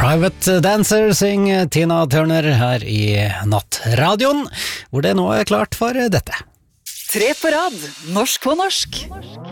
Private Dancer synger Tina Turner her i Nattradioen, hvor det nå er klart for dette. 3 på rad, norsk på norsk.